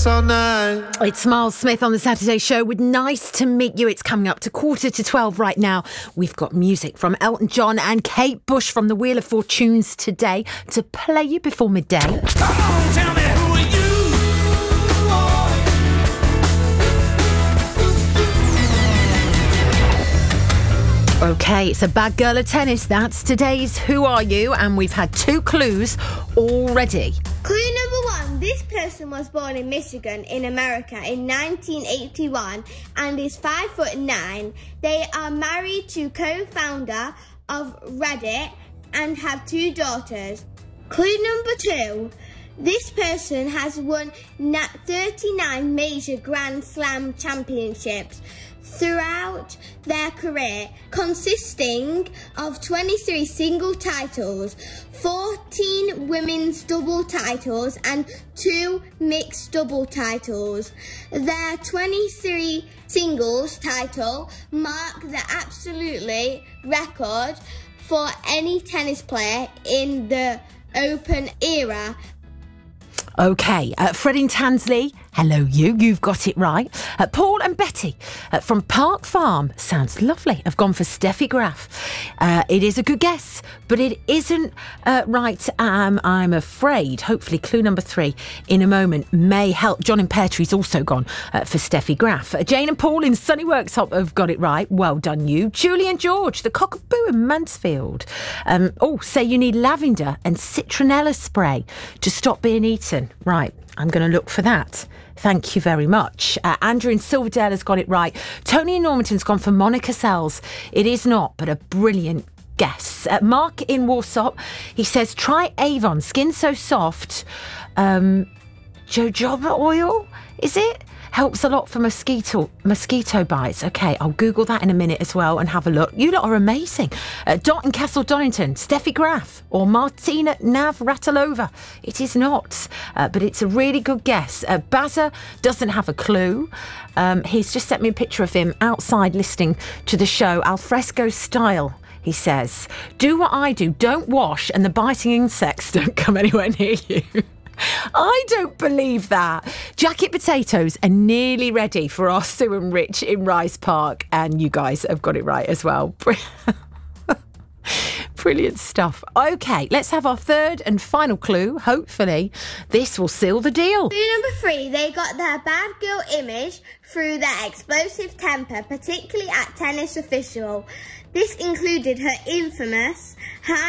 this all night. It's Miles Smith on the Saturday Show with Nice to Meet You. It's coming up to 11:45 right now. We've got music from Elton John and Kate Bush from the Wheel of Fortunes today to play you before midday. Come on, tell me who are you? Okay, it's a bad girl of tennis. That's today's Who Are You? And we've had 2 clues already. Clue number 1. This person was born in Michigan in America in 1981 and is 5'9". They are married to co-founder of Reddit and have 2 daughters. Clue number 2. This person has won 39 major Grand Slam championships throughout their career, consisting of 23 single titles, 14 women's double titles and 2 mixed double titles. Their 23 singles title mark the absolutely record for any tennis player in the Open era. Okay, Fred in Tansley, hello you've got it right. Paul and Betty from Park Farm, sounds lovely, have gone for Steffi Graf. It is a good guess, but it isn't right, I'm afraid. Hopefully clue number 3 in a moment may help. John in Peartree's also gone for Steffi Graf. Jane and Paul in Sunny Worksop have got it right, well done you. Julie and George, the Cockapoo in Mansfield. Say you need lavender and citronella spray to stop being eaten. Right, I'm going to look for that. Thank you very much. Andrew in Silverdale has got it right. Tony in Normanton's gone for Monica Sells. It is not, but a brilliant guess. Mark in Warsop, he says, try Avon, skin so soft. Jojoba oil, is it? Helps a lot for mosquito bites. Okay, I'll Google that in a minute as well and have a look. You lot are amazing. Dot in Castle Donington, Steffi Graf or Martina Navratilova. It is not, but it's a really good guess. Bazza doesn't have a clue. He's just sent me a picture of him outside listening to the show, alfresco style. He says, do what I do, don't wash and the biting insects don't come anywhere near you. I don't believe that. Jacket potatoes are nearly ready for our Sue and Rich in Rice Park, and you guys have got it right as well. Brilliant stuff. Okay, let's have our third and final clue. Hopefully this will seal the deal. Clue number 3. They got their bad girl image through their explosive temper, particularly at Tennis Official. This included her infamous